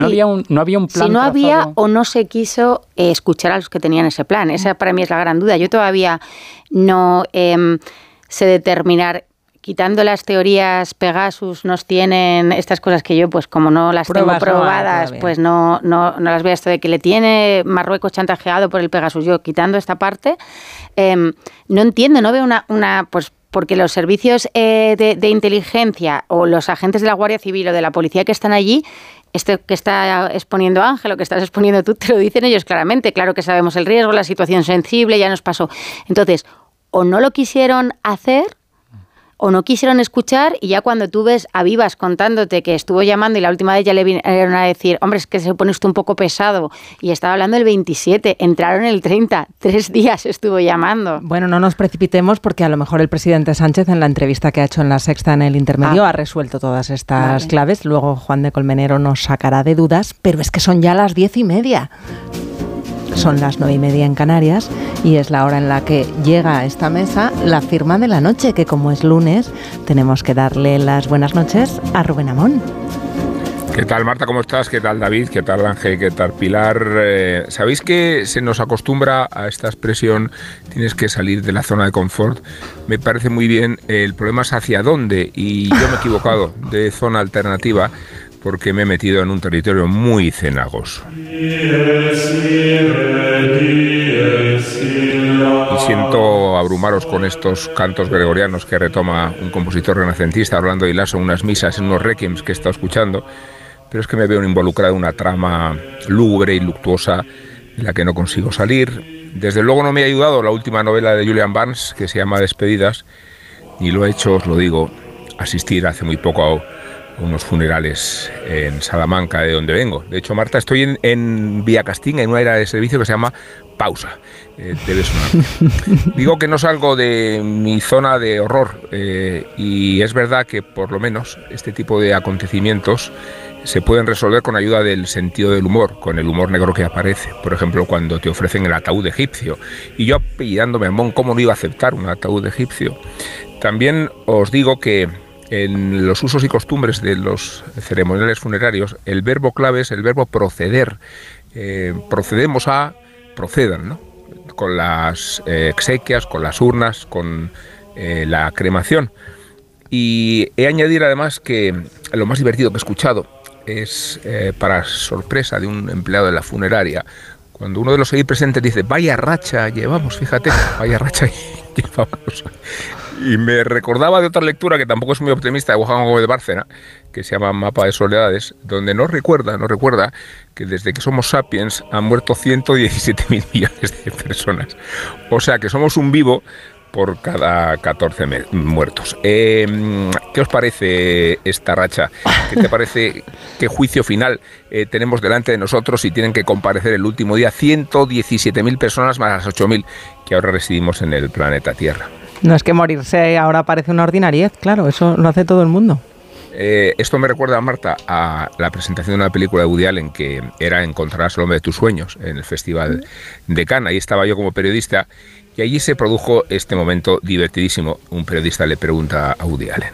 No había un plan. Si no había trazado. o no se quiso escuchar a los que tenían ese plan. Esa para mí es la gran duda. Yo todavía no sé determinar, quitando las teorías Pegasus, nos tienen estas cosas que yo, pues como no las tengo probadas, pues no las veo. Esto de que le tiene Marruecos chantajeado por el Pegasus. Yo, quitando esta parte, no entiendo, no veo una pues porque los servicios de inteligencia o los agentes de la Guardia Civil o de la policía que están allí, esto que está exponiendo Ángel, o que estás exponiendo tú, te lo dicen ellos claramente. Claro que sabemos el riesgo, la situación sensible, ya nos pasó. Entonces, o no lo quisieron hacer, o no quisieron escuchar, y ya cuando tú ves a Vivas contándote que estuvo llamando y la última vez ya le vinieron a decir, hombre, es que se pone usted un poco pesado, y estaba hablando el 27, entraron el 30, 3 días estuvo llamando. Bueno, no nos precipitemos porque a lo mejor el presidente Sánchez en la entrevista que ha hecho en La Sexta en el intermedio ha resuelto todas estas claves. Luego Juan de Colmenero nos sacará de dudas, pero es que son ya las 10:30. Son las 9:30 en Canarias y es la hora en la que llega a esta mesa la firma de la noche, que como es lunes tenemos que darle las buenas noches a Rubén Amón. ¿Qué tal, Marta? ¿Cómo estás? ¿Qué tal, David? ¿Qué tal, Ángel? ¿Qué tal, Pilar? ¿Sabéis que se nos acostumbra a esta expresión, tienes que salir de la zona de confort? Me parece muy bien. El problema es hacia dónde, y yo me he equivocado de zona alternativa porque me he metido en un territorio muy cenagoso. Y siento abrumaros con estos cantos gregorianos que retoma un compositor renacentista, Orlando Di Lasso, en unas misas, en unos requiems que he estado escuchando, pero es que me veo involucrado en una trama lúgubre y luctuosa de la que no consigo salir. Desde luego no me ha ayudado la última novela de Julian Barnes, que se llama Despedidas, y lo he hecho, os lo digo, asistir hace muy poco a unos funerales en Salamanca, de donde vengo. De hecho, Marta, estoy en Villacastín, en una área de servicio que se llama Pausa. Debe sonar. Digo que no salgo de mi zona de horror, y es verdad que por lo menos este tipo de acontecimientos se pueden resolver con ayuda del sentido del humor, con el humor negro que aparece. Por ejemplo, cuando te ofrecen el ataúd egipcio. Y yo, apellidándome Amón, ¿cómo no iba a aceptar un ataúd egipcio? También os digo que en los usos y costumbres de los ceremoniales funerarios, el verbo clave es el verbo proceder. Procedan, ¿no? Con las exequias, con las urnas, con la cremación. Y he añadido además que lo más divertido que he escuchado es, para sorpresa de un empleado de la funeraria, cuando uno de los ahí presentes dice, vaya racha llevamos, fíjate, vaya racha llevamos. Y me recordaba de otra lectura que tampoco es muy optimista, de Juan Gómez de Bárcena, que se llama Mapa de Soledades, donde nos recuerda que desde que somos sapiens han muerto 117.000 millones de personas. O sea que somos un vivo por cada 14 muertos. ¿Qué os parece esta racha? ¿Qué te parece? ¿Qué juicio final tenemos delante de nosotros y tienen que comparecer el último día 117.000 personas más las 8.000 que ahora residimos en el planeta Tierra? No es que morirse ahora parece una ordinariez, claro, eso lo hace todo el mundo. Esto me recuerda, Marta, a la presentación de una película de Woody Allen que era Encontrarás al hombre de tus sueños en el Festival de Cannes. Ahí estaba yo como periodista y allí se produjo este momento divertidísimo. Un periodista le pregunta a Woody Allen.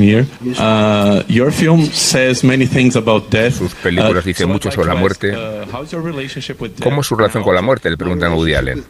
Your film says many things about death. Sus películas dicen mucho sobre la muerte. ¿Cómo es su relación con la muerte? Le preguntan a Woody Allen.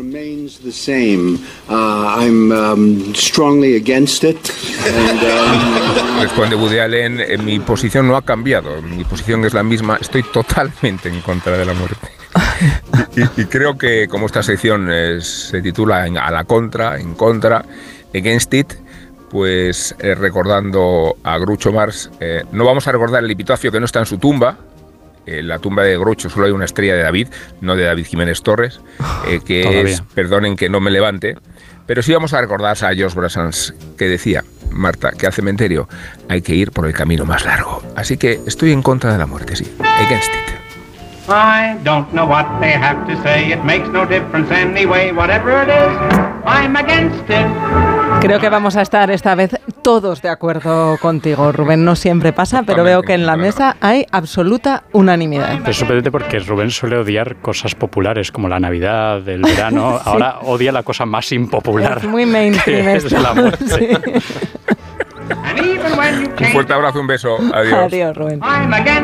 Responde Woody Allen, mi posición no ha cambiado, mi posición es la misma, estoy totalmente en contra de la muerte. Y creo que como esta sección se titula a la contra, en contra, against it, pues recordando a Groucho Marx, no vamos a recordar el epitafio que no está en su tumba. En la tumba de Groucho solo hay una estrella de David, no de David Jiménez Torres, que todavía es, perdonen que no me levante, pero sí vamos a recordar a George Brassens, que decía, Marta, que al cementerio hay que ir por el camino más largo. Así que estoy en contra de la muerte, sí, against it. I don't know what they have to say, it makes no difference anyway, whatever it is, I'm against it. Creo que vamos a estar esta vez todos de acuerdo contigo, Rubén. No siempre pasa, pero veo que en la mesa hay absoluta unanimidad. Es sorprendente porque Rubén suele odiar cosas populares como la Navidad, el verano. Sí. Ahora odia la cosa más impopular. Es muy mainstream que es la muerte. Sí. Un fuerte abrazo, un beso. Adiós. Adiós, Rubén.